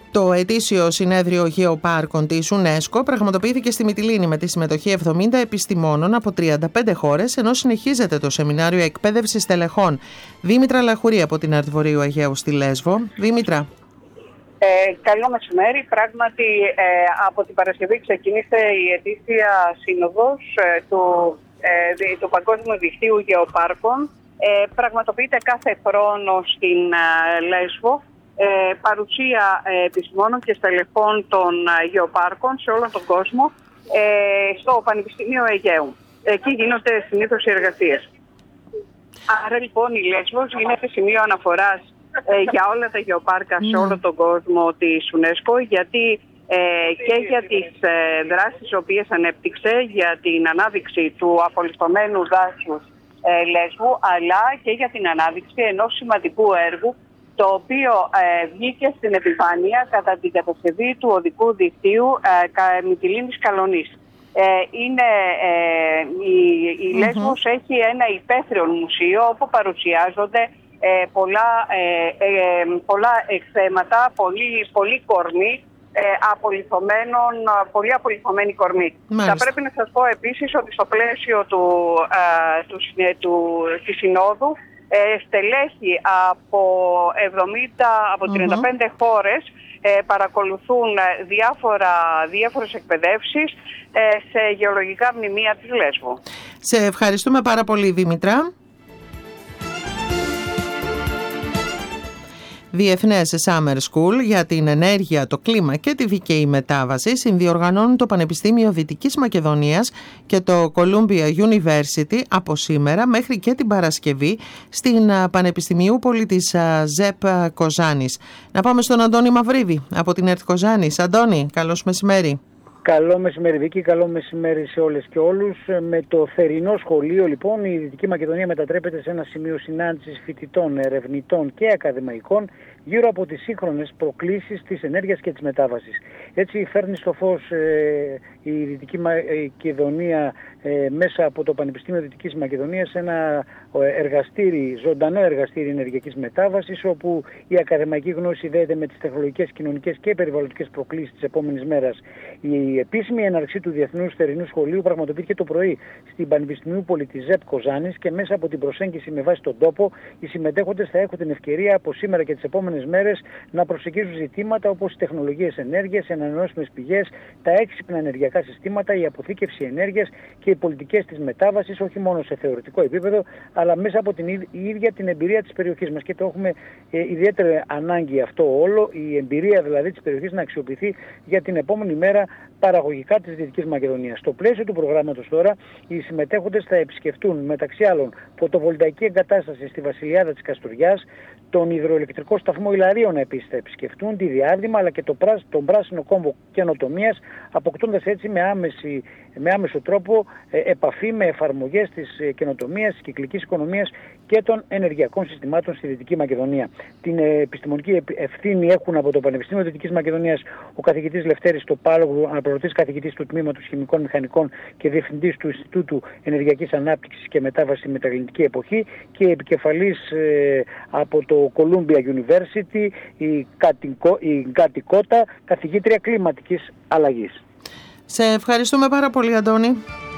Το ετήσιο συνέδριο γεωπάρκων της UNESCO πραγματοποιήθηκε στη Μυτιλήνη με τη συμμετοχή 70 επιστημόνων από 35 χώρες, ενώ συνεχίζεται το σεμινάριο εκπαίδευσης τελεχών. Δήμητρα Λαχουρή από την Art Βορείου Αιγαίου στη Λέσβο. Δήμητρα. Καλό μεσημέρι. Πράγματι, από την Παρασκευή ξεκίνησε η ετήσια σύνοδος του Παγκόσμιου Δικτύου Γεωπάρκων. Πραγματοποιείται κάθε χρόνο στην Λέσβο. Παρουσία επιστημόνων και στελεχών των γεωπάρκων σε όλο τον κόσμο στο Πανεπιστήμιο Αιγαίου. Εκεί γίνονται συνήθως οι εργασίες. Άρα λοιπόν η Λέσβος γίνεται σημείο αναφοράς για όλα τα γεωπάρκα σε όλο τον κόσμο της UNESCO, γιατί και για τις δράσεις τις οποίες ανέπτυξε για την ανάδειξη του απολιθωμένου δάσους Λέσβου, αλλά και για την ανάδειξη ενός σημαντικού έργου, το οποίο βγήκε στην επιφάνεια κατά την κατασκευή του οδικού δικτύου Μυτιλήνης Καλονής. Η Λέσβος έχει ένα υπαίθριον μουσείο όπου παρουσιάζονται πολλά εκθέματα, πολύ κορμί, πολύ απολιθωμένη κορμή. Θα πρέπει να σας πω επίσης ότι στο πλαίσιο της Συνόδου στελέχη από 35 χώρες παρακολουθούν διάφορες εκπαιδεύσεις σε γεωλογικά μνημεία της Λέσβου. Σε ευχαριστούμε πάρα πολύ, Δήμητρα. Διεθνές Summer School για την ενέργεια, το κλίμα και τη δίκαιη μετάβαση συνδιοργανώνουν το Πανεπιστήμιο Δυτικής Μακεδονίας και το Columbia University από σήμερα μέχρι και την Παρασκευή στην Πανεπιστημιούπολη της ΖΕΠ Κοζάνης. Να πάμε στον Αντώνη Μαυρίδη από την ΕΡΤ Κοζάνης. Αντώνη, καλώς μεσημέρι. Καλό μεσημέρι Βίκη, καλό μεσημέρι σε όλες και όλους. Με το θερινό σχολείο λοιπόν η Δυτική Μακεδονία μετατρέπεται σε ένα σημείο συνάντησης φοιτητών, ερευνητών και ακαδημαϊκών γύρω από τις σύγχρονες προκλήσεις της ενέργειας και της μετάβασης. Έτσι φέρνει στο φως η Δυτική Μακεδονία μέσα από το Πανεπιστήμιο Δυτικής Μακεδονίας ένα ζωντανό εργαστήρι ενεργειακής μετάβασης, όπου η ακαδημαϊκή γνώση δέεται με τις τεχνολογικές, κοινωνικές και περιβαλλοντικές προκλήσεις της επόμενης μέρας. Η επίσημη έναρξη του Διεθνούς Θερινού Σχολείου πραγματοποιήθηκε το πρωί στην Πανεπιστημιούπολη της ΖΕΠ Κοζάνης και μέσα από την προσέγγιση με βάση τον τόπο, οι συμμετέχοντες θα έχουν την ευκαιρία από σήμερα και τις επόμενες μέρες να προσεγγίζουν ζητήματα όπως οι τεχνολογίες ενέργειας, οι ανανεώσιμες πηγές, τα έξυπνα ενεργειακά συστήματα, η αποθήκευση ενέργειας και οι πολιτικές της μετάβασης, όχι μόνο σε θεωρητικό επίπεδο, αλλά μέσα από την ίδια την εμπειρία της περιοχής μας. Και το έχουμε ιδιαίτερη ανάγκη αυτό όλο, η εμπειρία δηλαδή της περιοχής να αξιοποιηθεί για την επόμενη μέρα παραγωγικά της Δυτικής Μακεδονίας. Στο πλαίσιο του προγράμματος τώρα, οι συμμετέχοντες θα επισκεφτούν μεταξύ άλλων φωτοβολταϊκή εγκατάσταση στη Βασιλιάδα της Καστουριάς, τον υδροελεκτρικό σταθμό Ιλαρίων επίσης θα επισκεφτούν, τη Διάδημα αλλά και τον πράσινο κόμβο καινοτομίας, αποκτώντας έτσι με άμεσο τρόπο επαφή με εφαρμογές της καινοτομίας, της κυκλικής οικονομίας και των ενεργειακών συστημάτων στη Δυτική Μακεδονία. Την επιστημονική ευθύνη έχουν από το Πανεπιστήμιο Δυτικής Μακεδονίας ο καθηγητής Λευτέρης Τοπάλογλου, αναπληρωτής καθηγητής του Τμήματος Χημικών Μηχανικών και διευθυντής του Ινστιτούτου Ενεργειακής Ανάπτυξης και Μετάβασης στη Μεταγεννητική Εποχή, και επικεφαλής από το Columbia University η Γκάτι Κότα, καθηγήτρια κλιματικής αλλαγής. Σε ευχαριστούμε πάρα πολύ, Αντώνη.